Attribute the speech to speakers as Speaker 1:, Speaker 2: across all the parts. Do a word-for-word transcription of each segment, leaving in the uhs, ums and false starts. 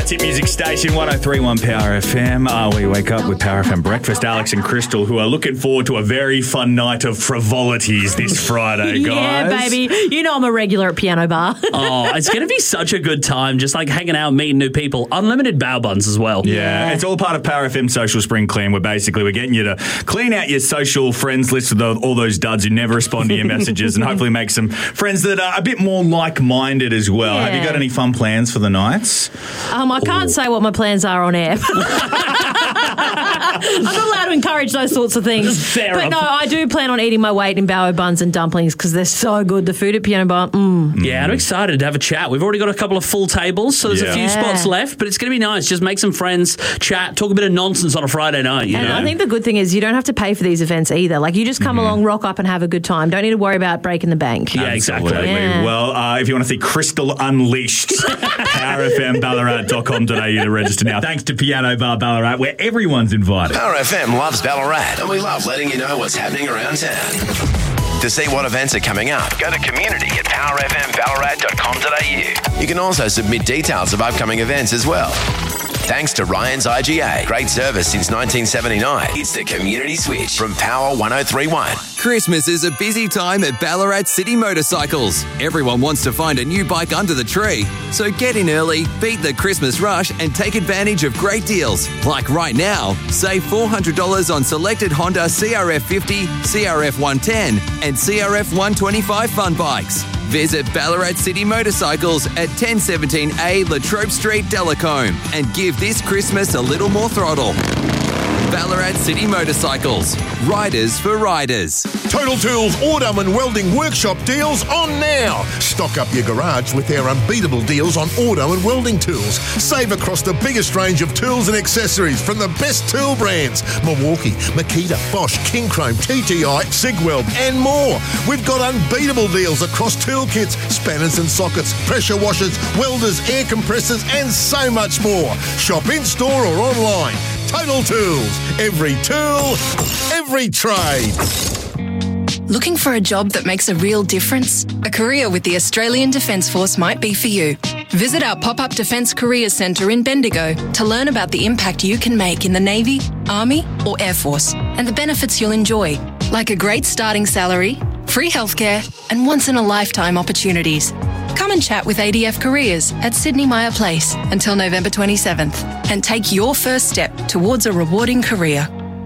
Speaker 1: Tonight's hit music station, one oh three point one Power F M. Uh, we wake up with Power F M Breakfast. Alex and Crystal, who are looking forward to a very fun night of frivolities this Friday, guys.
Speaker 2: Yeah, baby. You know I'm a regular at Piano Bar.
Speaker 3: Oh, it's going to be such a good time, just like hanging out, meeting new people. Unlimited bao buns as well.
Speaker 1: Yeah,
Speaker 2: Yeah.
Speaker 1: it's all part of Power F M Social Spring Clean, where basically we're getting you to clean out your social friends list with all those duds who never respond to your messages and hopefully make some friends that are a bit more like-minded as well.
Speaker 2: Yeah.
Speaker 1: Have you got any fun plans for the nights?
Speaker 2: Um, I can't
Speaker 3: Ooh.
Speaker 2: say what my plans are on air. I'm not allowed to encourage those sorts of things.
Speaker 3: Fair
Speaker 2: but
Speaker 3: enough.
Speaker 2: no, I do plan on eating my weight in bao buns and dumplings because they're so good. The food at Piano Bar, mm.
Speaker 3: Yeah, I'm excited to have a chat. We've already got a couple of full tables, so there's
Speaker 1: Yeah.
Speaker 3: a few
Speaker 2: Yeah.
Speaker 3: spots left, but it's going to be nice. Just make some friends, chat, talk a bit of nonsense on a Friday night, you
Speaker 2: And
Speaker 3: know?
Speaker 2: I think the good thing is you don't have to pay for these events either. Like, you just come along, rock up and have a good time. Don't need to worry about breaking the bank.
Speaker 3: Yeah, exactly.
Speaker 1: Absolutely.
Speaker 2: Yeah.
Speaker 1: Well, uh, if you want to see Crystal Unleashed, power f m ballarat dot com dot a u to register now. Thanks to Piano Bar Ballarat, where everyone's invited.
Speaker 4: Power F M loves Ballarat, and we love letting you know what's happening around town. To see what events are coming up, go to community at power f m ballarat dot com dot a u. You can also submit details of upcoming events as well. Thanks to Ryan's I G A. Great service since nineteen seventy-nine. It's the Community Switch from Power one oh three point one.
Speaker 5: Christmas is a busy time at Ballarat City Motorcycles. Everyone wants to find a new bike under the tree. So get in early, beat the Christmas rush and take advantage of great deals. Like right now, save four hundred dollars on selected Honda C R F fifty, C R F one ten and C R F one twenty-five fun bikes. Visit Ballarat City Motorcycles at ten seventeen A Latrobe Street, Delacombe and give this Christmas a little more throttle. Ballarat City Motorcycles. Riders for riders.
Speaker 6: Total Tools Autumn and Welding Workshop deals on now. Stock up your garage with their unbeatable deals on auto and welding tools. Save across the biggest range of tools and accessories from the best tool brands. Milwaukee, Makita, Bosch, King Chrome, T T I, Sigweld and more. We've got unbeatable deals across tool kits, spanners and sockets, pressure washers, welders, air compressors and so much more. Shop in store or online. Total Tools. Every tool, every trade.
Speaker 7: Looking for a job that makes a real difference? A career with the Australian Defence Force might be for you. Visit our pop-up Defence Career Centre in Bendigo to learn about the impact you can make in the Navy, Army or Air Force and the benefits you'll enjoy, like a great starting salary, free healthcare and once-in-a-lifetime opportunities. Come and chat with A D F Careers at Sydney Myer Place until November twenty-seventh and take your first step towards a rewarding career.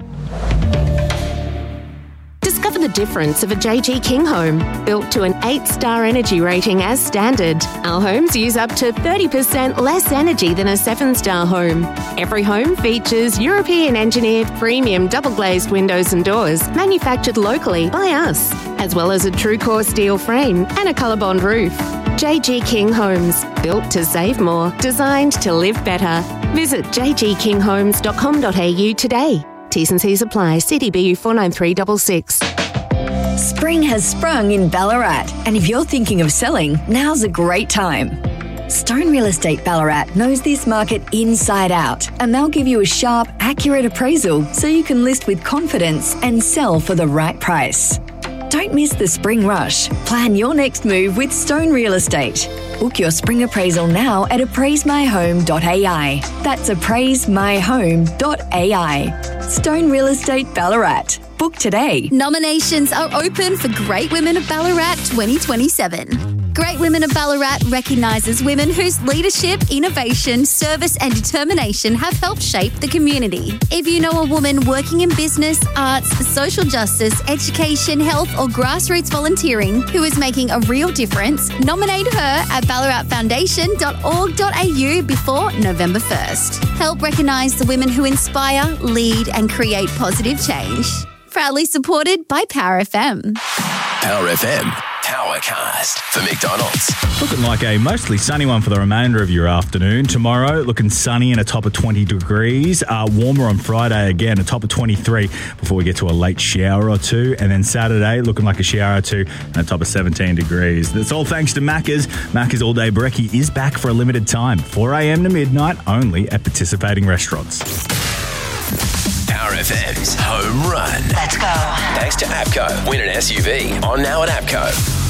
Speaker 8: Discover the difference of a J G King home. Built to an eight-star energy rating as standard. Our homes use up to thirty percent less energy than a seven-star home. Every home features European-engineered premium double-glazed windows and doors manufactured locally by us, as well as a true-core steel frame and a colour-bond roof. J G King Homes. Built to save more. Designed to live better. Visit j g king homes dot com dot a u today. T's and C's apply. C D B U four nine three six six.
Speaker 9: Spring has sprung in Ballarat, and if you're thinking of selling, now's a great time. Stone Real Estate Ballarat knows this market inside out, and they'll give you a sharp, accurate appraisal so you can list with confidence and sell for the right price. Don't miss the spring rush. Plan your next move with Stone Real Estate. Book your spring appraisal now at appraise my home dot a i. That's appraise my home dot a i. Stone Real Estate Ballarat. Book today.
Speaker 10: Nominations are open for Great Women of Ballarat twenty twenty-seven. Great Women of Ballarat recognises women whose leadership, innovation, service and determination have helped shape the community. If you know a woman working in business, arts, social justice, education, health or grassroots volunteering who is making a real difference, nominate her at ballarat foundation dot org dot a u before November first. Help recognise the women who inspire, lead and create positive change. Proudly supported by Power F M.
Speaker 4: Power F M. Powercast for McDonald's.
Speaker 1: Looking like a mostly sunny one for the remainder of your afternoon. Tomorrow, looking sunny and a top of twenty degrees. Uh, warmer on Friday again, a top of twenty-three before we get to a late shower or two. And then Saturday, looking like a shower or two and a top of seventeen degrees. That's all thanks to Macca's. Macca's All Day Brekkie is back for a limited time, four a.m. to midnight, only at participating restaurants.
Speaker 4: Power F M's Home Run.
Speaker 11: Let's go.
Speaker 4: Thanks to APCO. Win an S U V on now at APCO.